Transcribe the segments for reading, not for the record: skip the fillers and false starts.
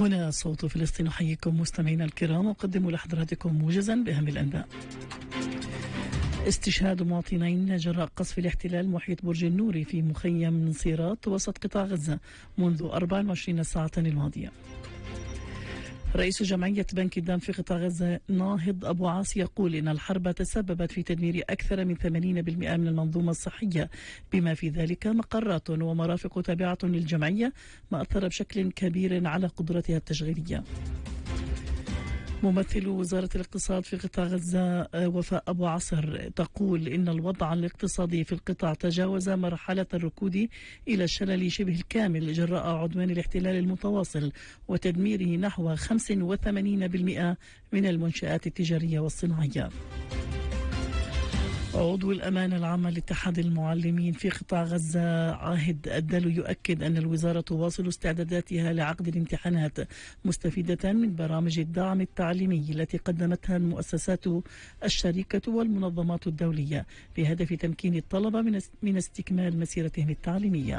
هنا صوت فلسطين، أحييكم مستمعينا الكرام وأقدم لحضراتكم موجزا بأهم الأنباء. استشهاد مواطنين جراء قصف الاحتلال محيط برج النور في مخيم نصيرات وسط قطاع غزة منذ 24 ساعة الماضية. رئيس جمعية بنك الدم في قطاع غزة ناهض أبو عاص يقول إن الحرب تسببت في تدمير أكثر من 80% من المنظومة الصحية، بما في ذلك مقرات ومرافق تابعة للجمعية، ما أثر بشكل كبير على قدرتها التشغيلية. ممثل وزارة الاقتصاد في قطاع غزة وفاء أبو عصر تقول إن الوضع الاقتصادي في القطاع تجاوز مرحلة الركود إلى الشلل شبه الكامل جراء عدوان الاحتلال المتواصل وتدميره نحو 85% من المنشآت التجارية والصناعية. عضو الأمانة العامة لاتحاد المعلمين في قطاع غزة عاهد الدلو يؤكد أن الوزارة تواصل استعداداتها لعقد الامتحانات مستفيدة من برامج الدعم التعليمي التي قدمتها المؤسسات الشريكة والمنظمات الدولية بهدف تمكين الطلبة من استكمال مسيرتهم التعليمية.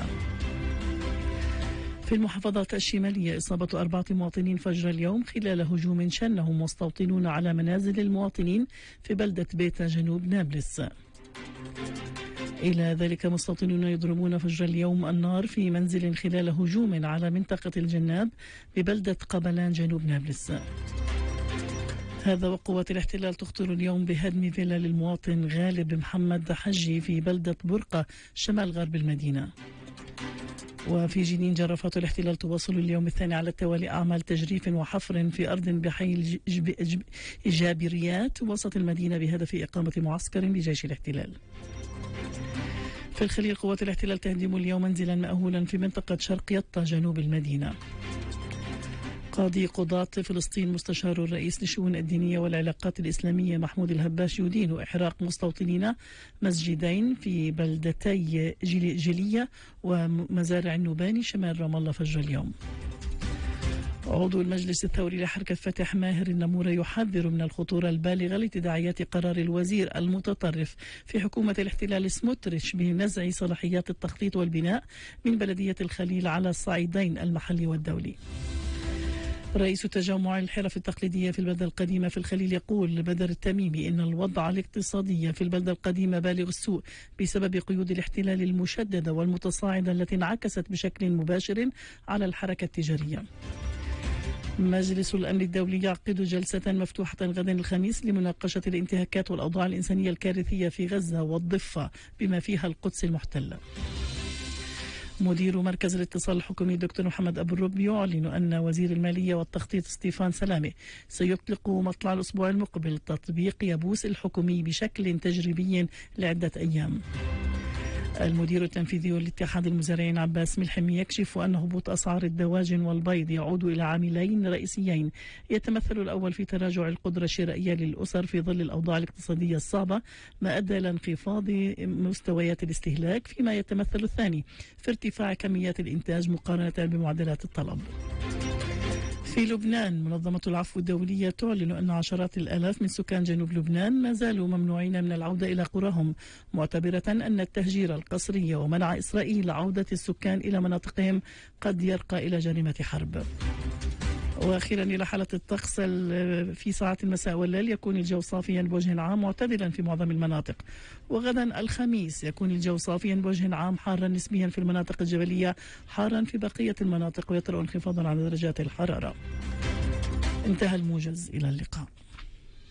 في المحافظات الشمالية إصابة 4 مواطنين فجر اليوم خلال هجوم شنه مستوطنون على منازل المواطنين في بلدة بيتا جنوب نابلس. إلى ذلك مستوطنون يضربون فجر اليوم النار في منزل خلال هجوم على منطقة الجناب ببلدة قبلان جنوب نابلس. هذا وقوات الاحتلال تخطر اليوم بهدم فيلا للمواطن غالب محمد حجي في بلدة برقة شمال غرب المدينة. وفي جنين جرافات الاحتلال تواصل اليوم الثاني على التوالي أعمال تجريف وحفر في أرض بحي الجابريات وسط المدينة بهدف إقامة معسكر لجيش الاحتلال. في الخليل قوات الاحتلال تهدم اليوم منزلا مأهولا في منطقة شرق يطا جنوب المدينة. قاضي قضاة فلسطين مستشار الرئيس للشؤون الدينية والعلاقات الإسلامية محمود الهباش يدين إحراق مستوطنين مسجدين في بلدتي جلية ومزارع النوباني شمال رام الله فجر اليوم. عضو المجلس الثوري لحركة فتح ماهر النمورة يحذر من الخطورة البالغة لتداعيات قرار الوزير المتطرف في حكومة الاحتلال سموتريتش بنزع صلاحيات التخطيط والبناء من بلدية الخليل على الصعيدين المحلي والدولي. رئيس تجمع الحرف التقليدية في البلدة القديمة في الخليل يقول بدر التميمي إن الوضع الاقتصادي في البلدة القديمة بالغ السوء بسبب قيود الاحتلال المشددة والمتصاعدة التي انعكست بشكل مباشر على الحركة التجارية. مجلس الأمن الدولي يعقد جلسة مفتوحة غدا الخميس لمناقشة الانتهاكات والأوضاع الإنسانية الكارثية في غزة والضفة بما فيها القدس المحتلة. مدير مركز الاتصال الحكومي دكتور محمد أبو الرب يعلن أن وزير المالية والتخطيط ستيفان سلامة سيطلق مطلع الأسبوع المقبل تطبيق يبوس الحكومي بشكل تجريبي لعدة أيام. المدير التنفيذي لاتحاد المزارعين عباس ملحم يكشف أن هبوط أسعار الدواجن والبيض يعود إلى عاملين رئيسيين، يتمثل الأول في تراجع القدرة الشرائية للأسر في ظل الأوضاع الاقتصادية الصعبة ما أدى إلى انخفاض مستويات الاستهلاك، فيما يتمثل الثاني في ارتفاع كميات الإنتاج مقارنة بمعدلات الطلب. في لبنان منظمة العفو الدولية تعلن أن عشرات الآلاف من سكان جنوب لبنان ما زالوا ممنوعين من العودة إلى قراهم، معتبرة أن التهجير القسري ومنع إسرائيل عودة السكان إلى مناطقهم قد يرقى إلى جريمة حرب. وأخيرا إلى حالة الطقس في ساعات المساء والليل يكون الجو صافيا بوجه عام معتدلا في معظم المناطق، وغدا الخميس يكون الجو صافيا بوجه عام حارا نسبيا في المناطق الجبلية، حارا في بقية المناطق، ويطرأ انخفاضا على درجات الحرارة. انتهى الموجز، إلى اللقاء.